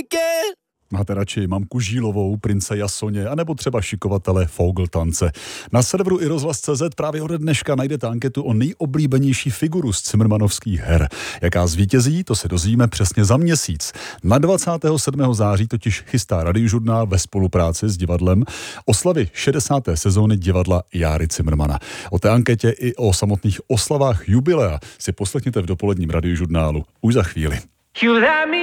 Máte radši mamku Žílovou, prince Jasoně, anebo třeba šikovatele Fogeltance. Na serveru iRozhlas.cz právě ode dneška najdete anketu o nejoblíbenější figuru z cimrmanovských her. Jaká zvítězí, to se dozvíme přesně za měsíc. Na 27. září totiž chystá Radiožurnál ve spolupráci s divadlem oslavy 60. sezóny divadla Járy Cimrmana. O té anketě i o samotných oslavách jubilea si poslechněte v dopoledním Radiožurnálu už za chvíli.